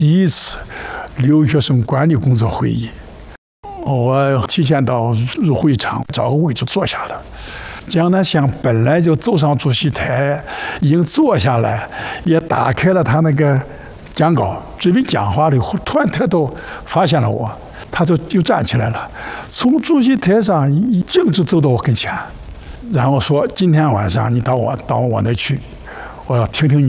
第一次留学生管理工作会议，我提前到入会场找个位置坐下了。蒋南湘本来就走上主席台，已经坐下来，也打开了他那个讲稿，准备讲话了，突然抬头发现了我，他就站起来了，从主席台上径直走到我跟前，然后说：“今天晚上你到我那去，我要听听你。”